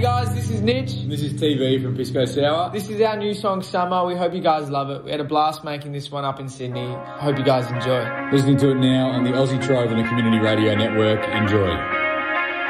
guys, this is Nitch. This is TV from Pisco Sour. This is our new song, Summer. We hope you guys love it. We had a blast making this one up in Sydney. Hope you guys enjoy. Listening to it now on the Aussie Trove and the Community Radio Network. Enjoy.